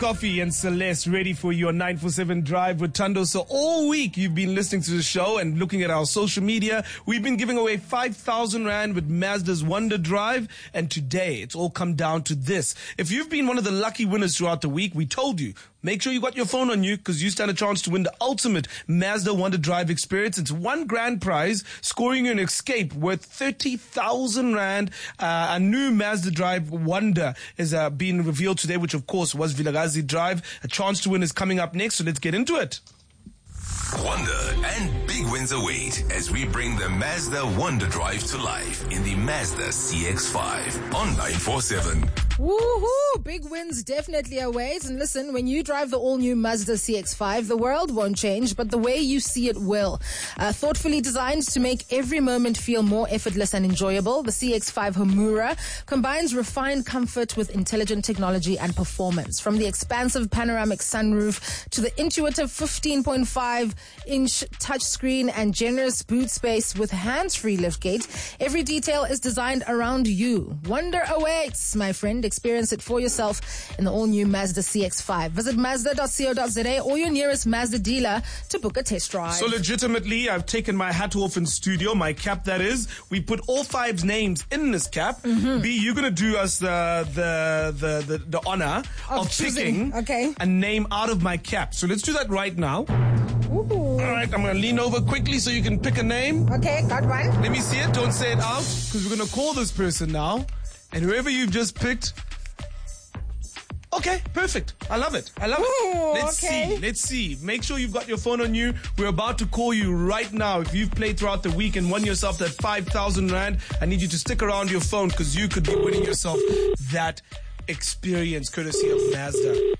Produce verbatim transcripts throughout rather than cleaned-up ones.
Coffee and Celeste ready for your nine four seven Drive with Thando. So all week you've been listening to the show and looking at our social media. We've been giving away five thousand Rand with Mazda's Wonder Drive. And today it's all come down to this. If you've been one of the lucky winners throughout the week, we told you, make sure you got your phone on you because you stand a chance to win the ultimate Mazda Wonder Drive experience. It's one grand prize, scoring you an escape worth thirty thousand Rand. Uh, a new Mazda Drive Wonder is uh, being revealed today, which of course was Vilakazi Drive. A chance to win is coming up next, so let's get into it. Wonder and big wins await as we bring the Mazda Wonder Drive to life in the Mazda C X five on nine four seven. Woohoo! Big wins definitely await. And listen, when you drive the all-new Mazda C X five, the world won't change, but the way you see it will. Uh, thoughtfully designed to make every moment feel more effortless and enjoyable, the C X five Homura combines refined comfort with intelligent technology and performance. From the expansive panoramic sunroof to the intuitive fifteen point five inch touchscreen and generous boot space with hands-free liftgate, every detail is designed around you. Wonder awaits, my friend. Experience it for yourself in the all-new Mazda C X five. Visit mazda dot co dot za or your nearest Mazda dealer to book a test drive. So legitimately, I've taken my hat off in studio, my cap that is. We put all five's names in this cap. Mm-hmm. B, you're going to do us the the the the, the honor of, of picking okay. a name out of my cap. So let's do that right now. Ooh. All right, I'm going to lean over quickly so you can pick a name. Okay, got one. Let me see it. Don't say it out because we're going to call this person now. And whoever you've just picked, okay, perfect. I love it. I love Ooh, it. Let's okay. see. Let's see. Make sure you've got your phone on you. We're about to call you right now. If you've played throughout the week and won yourself that five thousand Rand, I need you to stick around your phone because you could be winning yourself that experience courtesy of Mazda.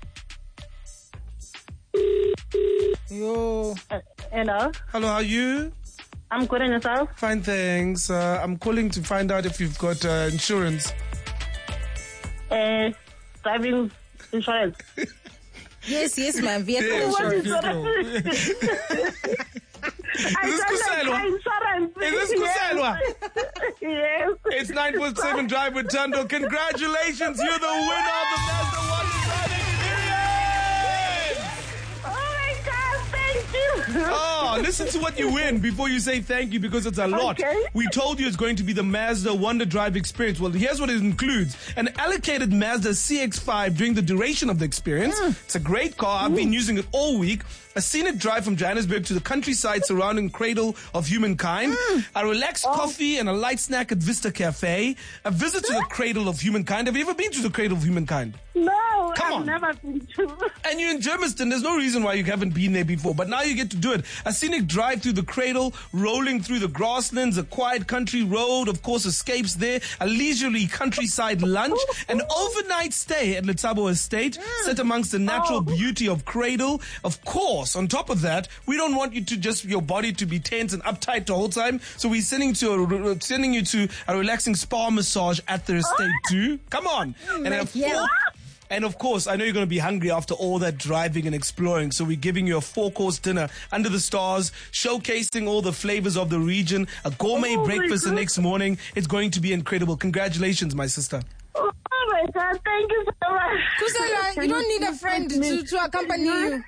Yo. Uh, hello. Hello, how are you? I'm good, and yourself? Fine, thanks. Uh, I'm calling to find out if you've got uh, insurance. Uh, driving insurance. Yes, yes, ma'am. Vehicle Yes, insurance. vehicle. I Is this don't Kuselwa? like insurance. Is this Kuselwa? Yes. Yes. It's nine four seven Drive with Thando. Congratulations, you're the winner of the Mazda Wonder Drive experience! Oh my God, thank you. Oh, listen to what you win before you say thank you because it's a lot. Okay. We told you it's going to be the Mazda Wonder Drive experience. Well, here's what it includes. An allocated Mazda C X five during the duration of the experience. Mm. It's a great car. I've been using it all week. A scenic drive from Johannesburg to the countryside surrounding Cradle of Humankind. Mm. A relaxed oh. coffee and a light snack at Vista Cafe. A visit to the Cradle of Humankind. Have you ever been to the Cradle of Humankind? No, Come I've on. never been to. And you're in Germiston. There's no reason why you haven't been there before. But now you get to do it. A scenic drive through the Cradle, rolling through the grasslands, a quiet country road, of course, escapes there, a leisurely countryside lunch, an overnight stay at Letabo Estate, mm. set amongst the natural oh. beauty of Cradle. Of course, on top of that, we don't want you to just, your body to be tense and uptight the whole time. So we're sending, to a, sending you to a relaxing spa massage at the estate too. Come on. And a yeah. And of course, I know you're going to be hungry after all that driving and exploring. So we're giving you a four-course dinner under the stars, showcasing all the flavors of the region, a gourmet oh breakfast the next morning. It's going to be incredible. Congratulations, my sister. Oh my God, thank you so much. Kusala, you don't need a friend to, to accompany you.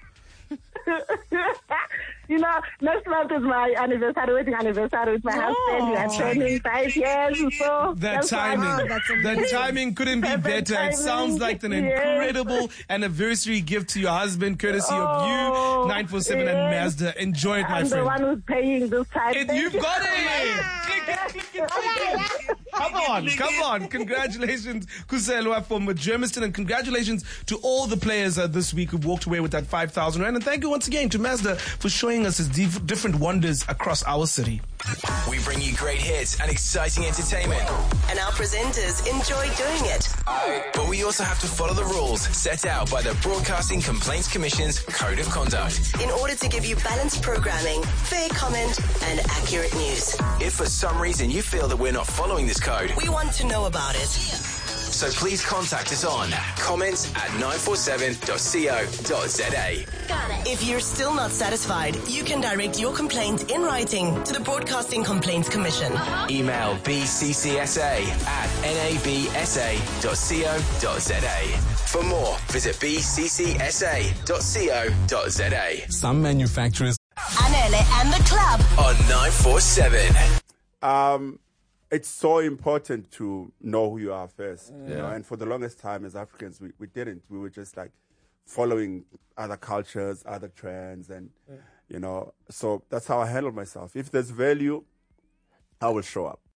You know, next month is my anniversary, wedding anniversary with my Oh. husband. We are turning five years, so That that's why- timing, Oh, that's that amazing. timing couldn't be Perfect better. It timing. sounds like an Yes. incredible anniversary gift to your husband, courtesy of you, Oh, nine four seven and yes. Mazda. Enjoy it, my I'm the friend. one who's paying this time. It, Thank you've you got so it! much. Click it, click it, click it. Come on, come on. Congratulations, Kuselwa from Germiston, and congratulations to all the players uh, this week who walked away with that five thousand Rand. And thank you once again to Mazda for showing us its dif- different wonders across our city. We bring you great hits and exciting entertainment. And our presenters enjoy doing it. But we also have to follow the rules set out by the Broadcasting Complaints Commission's Code of Conduct. In order to give you balanced programming, fair comment, and accurate news. If for some reason you feel that we're not following this code, We want to know about it. so please contact us on comments at nine four seven dot co dot za. If you're still not satisfied, you can direct your complaint in writing to the Broadcasting Complaints Commission. Email b c c s a at n a b s a dot co dot za. For more, visit b c c s a dot co dot z a. Some manufacturers. Anele and the club On nine four seven. Um, it's so important to know who you are first. Yeah. You know? And for the longest time as Africans, we, we didn't. We were just like following other cultures, other trends, and, yeah. you know, so that's how I handle myself. If there's value, I will show up.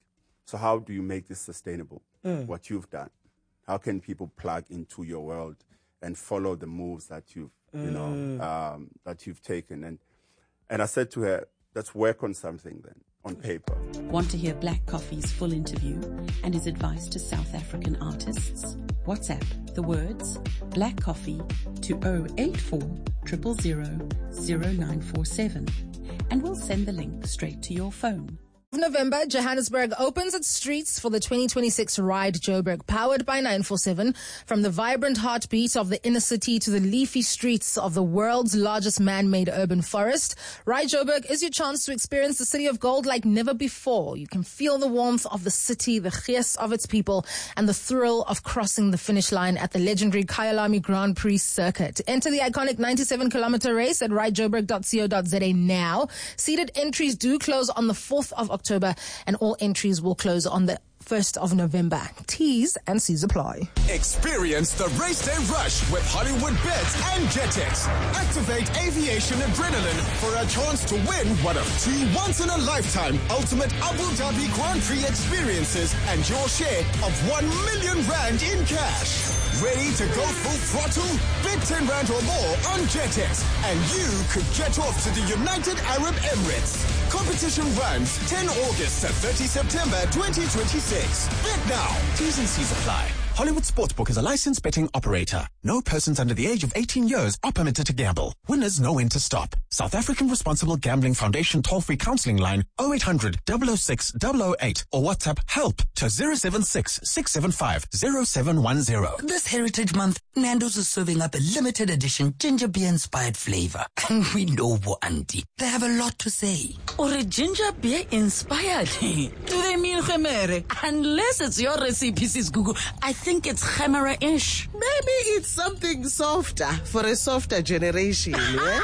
So how do you make this sustainable? Mm. What you've done? How can people plug into your world and follow the moves that you've, mm. you know, um, that you've taken? And and I said to her, let's work on something then, on paper. Want to hear Black Coffee's full interview and his advice to South African artists? WhatsApp the words Black Coffee to zero eight four zero zero zero zero nine four seven and we'll send the link straight to your phone. November, Johannesburg opens its streets for the twenty twenty-six Ride Joburg, powered by nine four seven. From the vibrant heartbeat of the inner city to the leafy streets of the world's largest man-made urban forest, Ride Joburg is your chance to experience the city of gold like never before. You can feel the warmth of the city, the gees of its people, and the thrill of crossing the finish line at the legendary Kyalami Grand Prix circuit. Enter the iconic ninety-seven kilometer race at ride joburg dot co dot z a now. Seated entries do close on the fourth of October. October, and all entries will close on the first of November. T's and C's apply. Experience the race day rush with Hollywood Bets and Jetex. Activate aviation adrenaline for a chance to win one of two once-in-a-lifetime ultimate Abu Dhabi Grand Prix experiences and your share of one million rand in cash. Ready to go full throttle? Bet ten rand or more on Jetex and you could jet off to the United Arab Emirates. Competition runs tenth of August to thirtieth of September twenty twenty-six. Bet now. T's and C's apply. Hollywood Sportsbook is a licensed betting operator. No persons under the age of eighteen years are permitted to gamble. Winners know when to stop. South African Responsible Gambling Foundation toll-free counseling line oh eight hundred, double oh six, double oh eight or WhatsApp help to zero seven six, six seven five, zero seven one zero. This Heritage Month, Nando's is serving up a limited edition ginger beer inspired flavor. And we know what, Auntie. They have a lot to say. Or a ginger beer inspired? Do they mean Khemere? Unless it's your recipe, sis Google. I think it's Khemera-ish. Maybe it's something softer for a softer generation, yeah?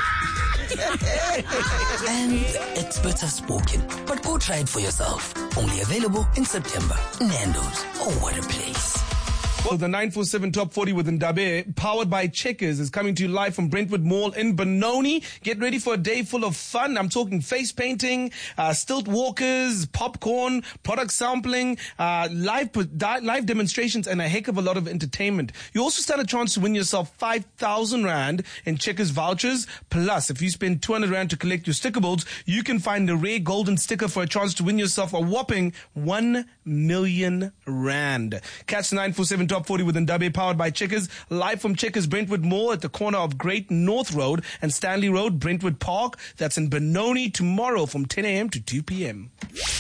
And experts have spoken. But go try it for yourself. Only available in September. Nando's. Oh, what a place. Well, the nine four seven Top forty with Ndabe, powered by Checkers, is coming to you live from Brentwood Mall in Benoni. Get ready for a day full of fun. I'm talking face painting, uh, stilt walkers, popcorn, product sampling, uh, live live demonstrations, and a heck of a lot of entertainment. You also stand a chance to win yourself five thousand rand in Checkers vouchers. Plus, if you spend two hundred rand to collect your sticker bolts, you can find a rare golden sticker for a chance to win yourself a whopping one million rand. Catch the nine four seven Top forty with Ndabe, powered by Checkers, live from Checkers Brentwood Mall at the corner of Great North Road and Stanley Road, Brentwood Park. That's in Benoni tomorrow from ten a.m. to two p.m.